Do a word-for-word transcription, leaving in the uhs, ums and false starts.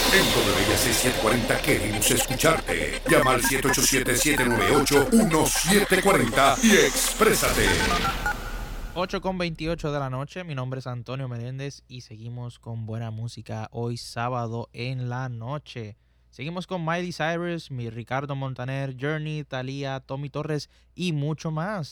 En W I A C setecientos cuarenta queremos escucharte. Llama al siete ocho siete, siete nueve ocho, uno siete cuatro cero y exprésate. ocho con veintiocho de la noche, mi nombre es Antonio Meléndez y seguimos con buena música hoy sábado en la noche. Seguimos con Miley Cyrus, mi Ricardo Montaner, Journey, Thalía, Tommy Torres y mucho más.